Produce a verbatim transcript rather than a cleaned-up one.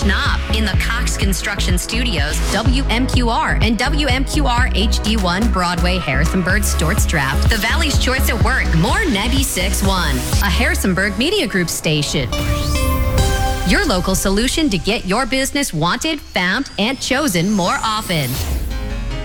Knob in the Cox Construction Studios, W M Q R and W M Q R H D one Broadway, Harrisonburg, Storts Draft. The Valley's Choice at Work, more ninety-six point one, a Harrisonburg Media Group station. Your local solution to get your business wanted, found, and chosen more often.